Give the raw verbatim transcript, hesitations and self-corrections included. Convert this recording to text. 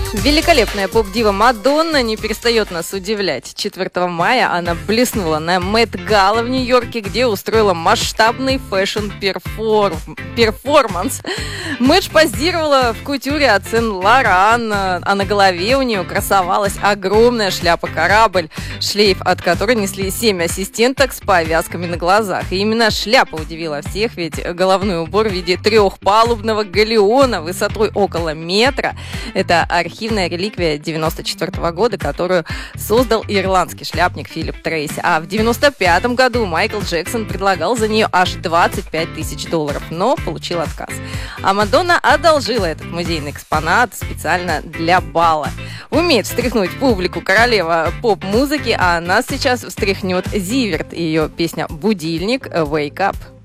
Великолепная поп-дива Мадонна не перестает нас удивлять. четвёртого мая она блеснула на Мэтт-Гала в Нью-Йорке, где устроила масштабный фэшн-перформанс. Мэтч позировала в кутюре от Сен-Лоран, а на голове у нее красовалась огромная шляпа-корабль, шлейф от которой несли семь ассистенток с повязками на глазах. И именно шляпа удивила всех, ведь головной убор в виде трехпалубного галеона высотой около метра – это архивная реликвия девяносто четвёртого года, которую создал ирландский шляпник Филипп Трейси. А в девяносто пятом году Майкл Джексон предлагал за нее аж двадцать пять тысяч долларов, но получил отказ. А Мадонна одолжила этот музейный экспонат специально для бала. Умеет встряхнуть публику королева поп-музыки, а нас сейчас встряхнет Зиверт и ее песня «Будильник» «Wake Up».